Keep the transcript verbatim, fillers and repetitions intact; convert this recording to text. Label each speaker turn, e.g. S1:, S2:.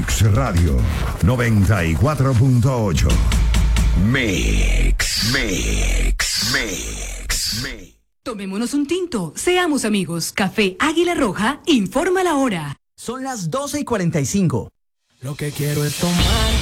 S1: Mix Radio noventa y cuatro punto ocho. Mix, Mix, Mix, Mix.
S2: Tomémonos un tinto, seamos amigos. Café Águila Roja informa la hora.
S3: Son las doce y cuarenta y cinco.
S4: Lo que quiero es tomar